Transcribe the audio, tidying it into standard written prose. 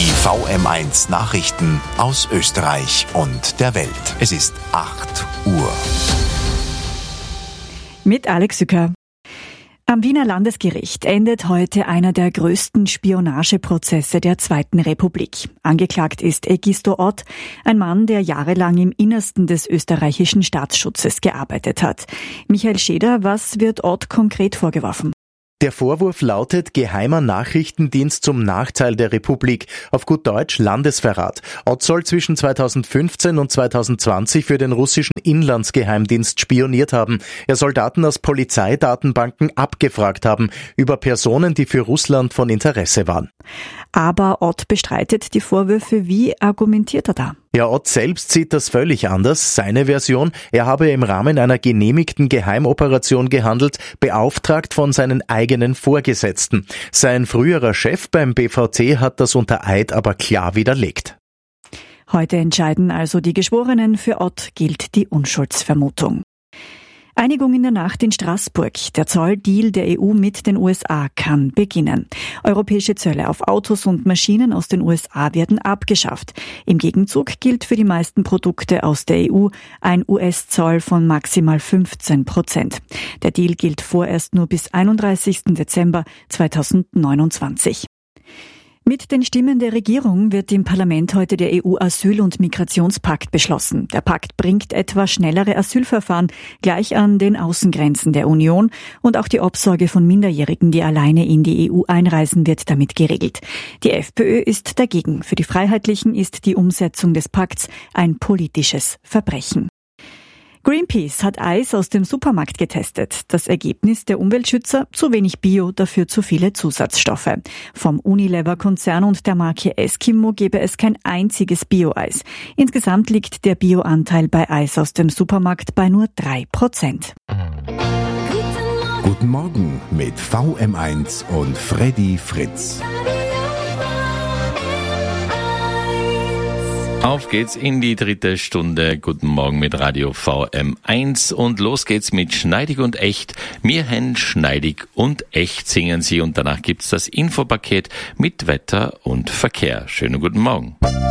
Die VM1 Nachrichten aus Österreich und der Welt. Es ist 8 Uhr. Mit Alex Sücker. Am Wiener Landesgericht endet heute einer der größten Spionageprozesse der Zweiten Republik. Angeklagt ist Egisto Ott, ein Mann, der jahrelang im Innersten des österreichischen Staatsschutzes gearbeitet hat. Michael Scheder, was wird Ott konkret vorgeworfen? Der Vorwurf lautet geheimer Nachrichtendienst zum Nachteil der Republik, auf gut Deutsch Landesverrat. Ott soll zwischen 2015 und 2020 für den russischen Inlandsgeheimdienst spioniert haben. Er soll Daten aus Polizeidatenbanken abgefragt haben über Personen, die für Russland von Interesse waren. Aber Ott bestreitet die Vorwürfe. Wie argumentiert er da? Ja, Ott selbst sieht das völlig anders. Seine Version, er habe im Rahmen einer genehmigten Geheimoperation gehandelt, beauftragt von seinen eigenen Vorgesetzten. Sein früherer Chef beim BVT hat das unter Eid aber klar widerlegt. Heute entscheiden also die Geschworenen. Für Ott gilt die Unschuldsvermutung. Einigung in der Nacht in Straßburg. Der Zolldeal der EU mit den USA kann beginnen. Europäische Zölle auf Autos und Maschinen aus den USA werden abgeschafft. Im Gegenzug gilt für die meisten Produkte aus der EU ein US-Zoll von maximal 15%. Der Deal gilt vorerst nur bis 31. Dezember 2029. Mit den Stimmen der Regierung wird im Parlament heute der EU-Asyl- und Migrationspakt beschlossen. Der Pakt bringt etwa schnellere Asylverfahren gleich an den Außengrenzen der Union und auch die Obsorge von Minderjährigen, die alleine in die EU einreisen, wird damit geregelt. Die FPÖ ist dagegen. Für die Freiheitlichen ist die Umsetzung des Pakts ein politisches Verbrechen. Greenpeace hat Eis aus dem Supermarkt getestet. Das Ergebnis der Umweltschützer: zu wenig Bio, dafür zu viele Zusatzstoffe. Vom Unilever-Konzern und der Marke Eskimo gebe es kein einziges Bio-Eis. Insgesamt liegt der Bio-Anteil bei Eis aus dem Supermarkt bei nur 3%. Guten Morgen mit VM1 und Freddy Fritz. Auf geht's in die 3. Stunde. Guten Morgen mit Radio VM1 und los geht's mit Schneidig und Echt. Wir haben Schneidig und Echt, singen sie, und danach gibt's das Infopaket mit Wetter und Verkehr. Schönen guten Morgen.